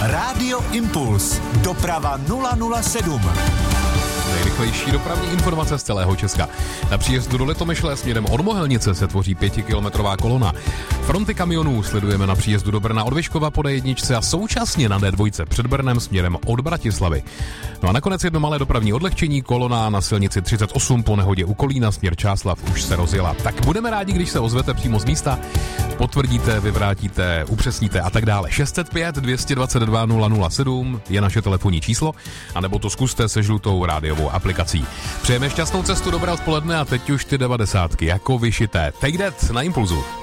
Rádio Impuls. Doprava 007. Nejrychlejší dopravní informace z celého Česka. Na příjezdu do Litomyšle směrem od Mohelnice se tvoří 5kilometrová kolona. Fronty kamionů sledujeme na příjezdu do Brna od Vyškova po D1 a současně na D2 před Brnem směrem od Bratislavy. No a nakonec jedno malé dopravní odlehčení, kolona na silnici 38 po nehodě u Kolína směr Čáslav už se rozjela. Tak budeme rádi, když se ozvete přímo z místa, potvrdíte, vyvrátíte, upřesníte a tak dále. 605 222 007 je naše telefonní číslo, anebo to zkuste se žlutou rádiovou aplikací. Přejeme šťastnou cestu, dobré odpoledne a teď už ty 90 jako vyšité. Take That na Impulzu.